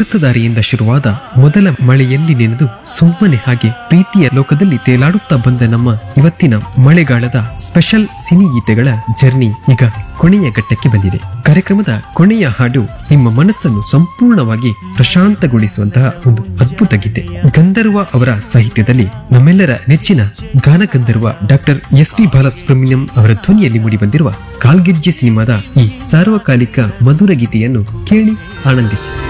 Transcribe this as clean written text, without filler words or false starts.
ಅಮೃತಧಾರಿಯಿಂದ ಶುರುವಾದ ಮೊದಲ ಮಳೆಯಲ್ಲಿ ನೆನೆದು ಸುಮ್ಮನೆ ಹಾಗೆ ಪ್ರೀತಿಯ ಲೋಕದಲ್ಲಿ ತೇಲಾಡುತ್ತಾ ಬಂದ ನಮ್ಮ ಇವತ್ತಿನ ಮಳೆಗಾಲದ ಸ್ಪೆಷಲ್ ಸಿನಿ ಗೀತೆಗಳ ಜರ್ನಿ ಈಗ ಕೊನೆಯ ಘಟ್ಟಕ್ಕೆ ಬಂದಿದೆ. ಕಾರ್ಯಕ್ರಮದ ಕೊನೆಯ ಹಾಡು ನಿಮ್ಮ ಮನಸ್ಸನ್ನು ಸಂಪೂರ್ಣವಾಗಿ ಪ್ರಶಾಂತಗೊಳಿಸುವಂತಹ ಒಂದು ಅದ್ಭುತ ಗೀತೆ. ಗಂಧರ್ವ ಅವರ ಸಾಹಿತ್ಯದಲ್ಲಿ ನಮ್ಮೆಲ್ಲರ ನೆಚ್ಚಿನ ಗಾನಗಂಧರ್ವ ಡಾಕ್ಟರ್ ಎಸ್.ಪಿ. ಬಾಲಸುಬ್ರಹ್ಮಣ್ಯಂ ಅವರ ಧ್ವನಿಯಲ್ಲಿ ಮೂಡಿಬಂದಿರುವ ಕಾಲ್ಗೆಜ್ಜೆ ಸಿನಿಮಾದ ಈ ಸಾರ್ವಕಾಲಿಕ ಮಧುರ ಗೀತೆಯನ್ನು ಕೇಳಿ ಆನಂದಿಸಿ.